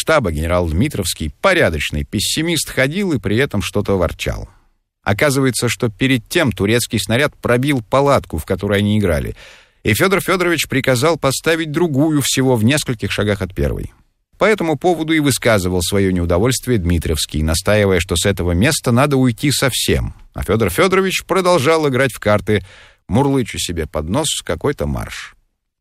штаба генерал Дмитровский, порядочный пессимист, ходил и при этом что-то ворчал. Оказывается, что перед тем турецкий снаряд пробил палатку, в которой они играли, и Федор Федорович приказал поставить другую всего в нескольких шагах от первой. По этому поводу и высказывал свое неудовольствие Дмитровский, настаивая, что с этого места надо уйти совсем. А Федор Федорович продолжал играть в карты, мурлыча себе под нос какой-то марш.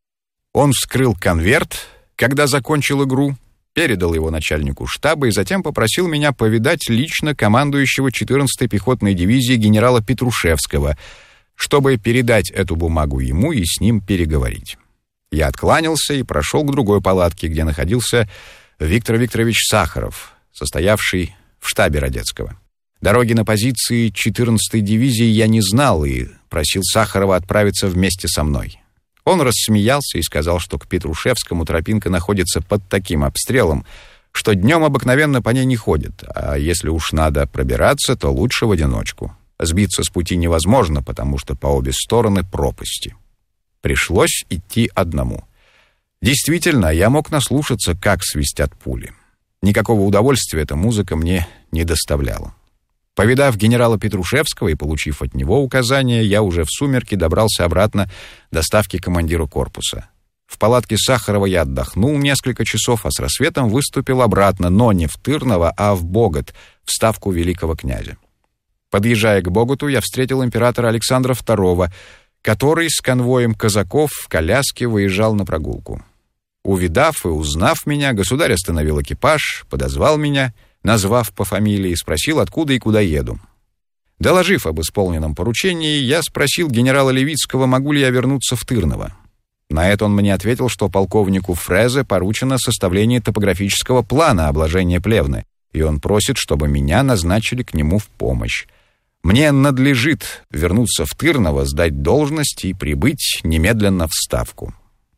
Он вскрыл конверт, когда закончил игру, передал его начальнику штаба и затем попросил меня повидать лично командующего 14-й пехотной дивизии генерала Петрушевского, чтобы передать эту бумагу ему и с ним переговорить. Я откланялся и прошел к другой палатке, где находился Виктор Викторович Сахаров, состоявший в штабе Радецкого. Дороги на позиции 14-й дивизии я не знал и просил Сахарова отправиться вместе со мной. Он рассмеялся и сказал, что к Петрушевскому тропинка находится под таким обстрелом, что днем обыкновенно по ней не ходят, а если уж надо пробираться, то лучше в одиночку. Сбиться с пути невозможно, потому что по обе стороны пропасти. Пришлось идти одному. Действительно, я мог наслушаться, как свистят пули. Никакого удовольствия эта музыка мне не доставляла. Повидав генерала Петрушевского и получив от него указания, я уже в сумерки добрался обратно до ставки командира корпуса. В палатке Сахарова я отдохнул несколько часов, а с рассветом выступил обратно, но не в Тырново, а в Богот, в ставку великого князя. Подъезжая к Боготу, я встретил императора Александра II, который с конвоем казаков в коляске выезжал на прогулку. Увидав и узнав меня, государь остановил экипаж, подозвал меня, назвав по фамилии, спросил, откуда и куда еду. Доложив об исполненном поручении, я спросил генерала Левицкого, могу ли я вернуться в Тырново. На это он мне ответил, что полковнику Фрезе поручено составление топографического плана обложения Плевны, и он просит, чтобы меня назначили к нему в помощь. Мне надлежит вернуться в Тырново, сдать должность и прибыть немедленно в ставку.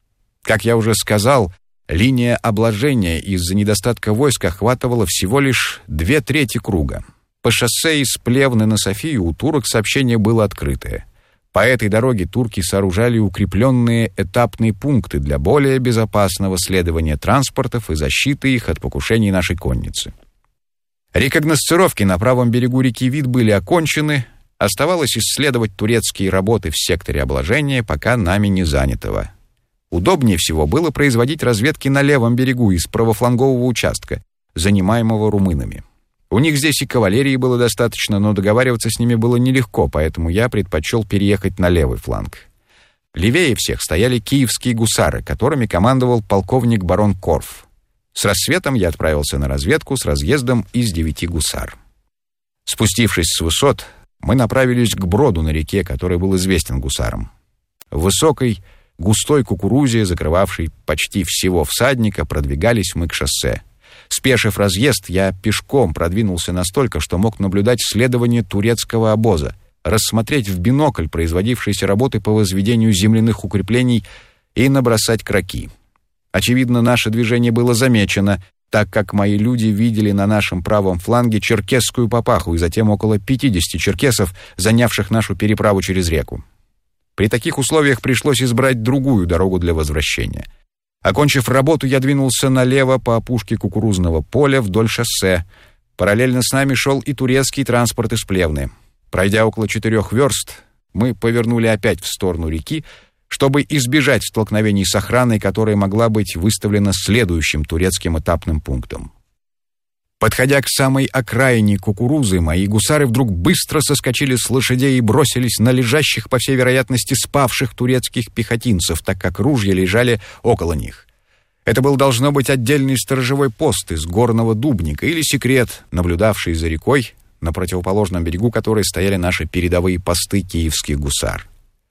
Как я уже сказал, линия обложения из-за недостатка войск охватывала всего лишь 2/3 круга. По шоссе из Плевны на Софию у турок сообщение было открытое. По этой дороге турки сооружали укрепленные этапные пункты для более безопасного следования транспортов и защиты их от покушений нашей конницы. Рекогносцировки на правом берегу реки Вит были окончены, оставалось исследовать турецкие работы в секторе обложения, пока нами не занятого. Удобнее всего было производить разведки на левом берегу из правофлангового участка, занимаемого румынами. У них здесь и кавалерии было достаточно, но договариваться с ними было нелегко, поэтому я предпочел переехать на левый фланг. Левее всех стояли киевские гусары, которыми командовал полковник барон Корф. С рассветом я отправился на разведку с разъездом из 9 гусар. Спустившись с высот, мы направились к броду на реке, который был известен гусарам. В высокой, густой кукурузе, закрывавшей почти всего всадника, продвигались мы к шоссе. Спешив разъезд, я пешком продвинулся настолько, что мог наблюдать следование турецкого обоза, рассмотреть в бинокль производившиеся работы по возведению земляных укреплений и набросать кроки. Очевидно, наше движение было замечено, так как мои люди видели на нашем правом фланге черкесскую папаху и затем около 50 черкесов, занявших нашу переправу через реку. При таких условиях пришлось избрать другую дорогу для возвращения. Окончив работу, я двинулся налево по опушке кукурузного поля вдоль шоссе. Параллельно с нами шел и турецкий транспорт из Плевны. Пройдя около 4 верст, мы повернули опять в сторону реки, чтобы избежать столкновений с охраной, которая могла быть выставлена следующим турецким этапным пунктом. Подходя к самой окраине кукурузы, мои гусары вдруг быстро соскочили с лошадей и бросились на лежащих, по всей вероятности, спавших турецких пехотинцев, так как ружья лежали около них. Это был, должно быть, отдельный сторожевой пост из горного дубника или секрет, наблюдавший за рекой, на противоположном берегу которой стояли наши передовые посты киевских гусар.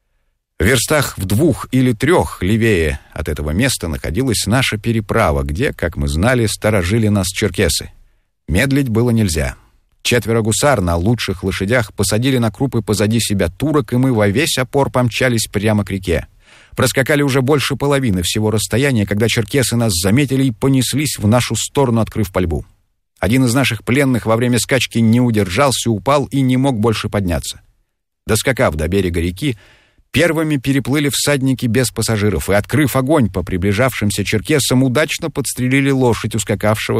В верстах в 2 или 3 левее от этого места находилась наша переправа, где, как мы знали, сторожили нас черкесы. Медлить было нельзя. 4 гусар на лучших лошадях посадили на крупы позади себя турок, и мы во весь опор помчались прямо к реке. Проскакали уже больше половины всего расстояния, когда черкесы нас заметили и понеслись в нашу сторону, открыв пальбу. Один из наших пленных во время скачки не удержался, упал и не мог больше подняться. Доскакав до берега реки, первыми переплыли всадники без пассажиров и, открыв огонь по приближавшимся черкесам, удачно подстрелили лошадь ускакавшего